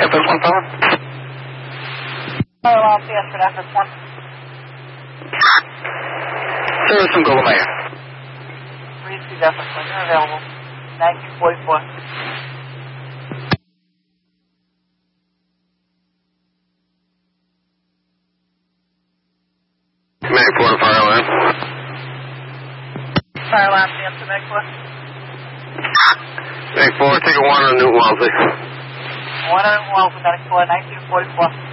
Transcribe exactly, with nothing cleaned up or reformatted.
F S one power. Fire alarm, C S for F S one. Service from Google Mayor. Reed to F S one, you're available. nineteen forty-four. Mag four to fire alarm. Fire alarm, C S for Mag four. Mag four, take a one on Newton Wellesley. one on Wellesley, Medic four, nineteen forty-four.